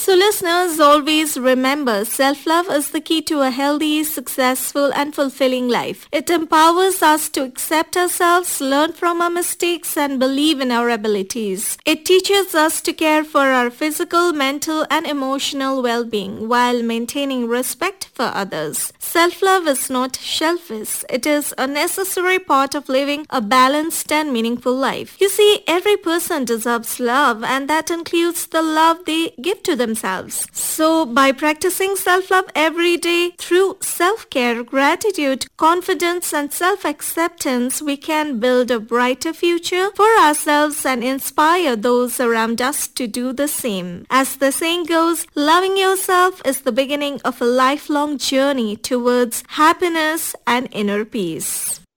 So listeners, always remember, self-love is the key to a healthy, successful and fulfilling life. It empowers us to accept ourselves, learn from our mistakes and believe in our abilities. It teaches us to care for our physical, mental and emotional well-being while maintaining respect for others. Self-love is not selfish. It is a necessary part of living a balanced and meaningful life. You see, every person deserves love, and that includes the love they give to themselves. So, by practicing self-love every day through self-care, gratitude, confidence and self-acceptance, we can build a brighter future for ourselves and inspire those around us to do the same. As the saying goes, loving yourself is the beginning of a lifelong journey towards happiness and inner peace.